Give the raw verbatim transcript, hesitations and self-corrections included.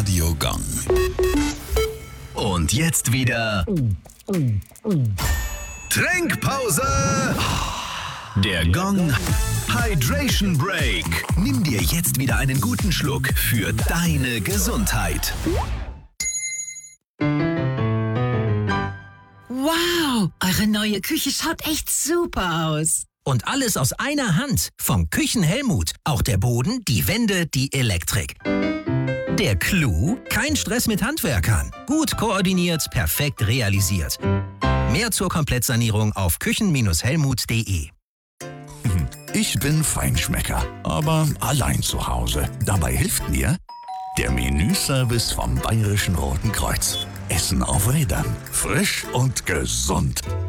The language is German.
Radio Gong. Und jetzt wieder Trinkpause. Der Gong Hydration Break. Nimm dir jetzt wieder einen guten Schluck für deine Gesundheit. Wow, eure neue Küche schaut echt super aus. Und alles aus einer Hand. Vom Küchenhelmut. Auch der Boden, die Wände, die Elektrik. Der Clou? Kein Stress mit Handwerkern. Gut koordiniert, perfekt realisiert. Mehr zur Komplettsanierung auf küchen Helmut punkt de. Ich bin Feinschmecker, aber allein zu Hause. Dabei hilft mir der Menüservice vom Bayerischen Roten Kreuz. Essen auf Rädern. Frisch und gesund.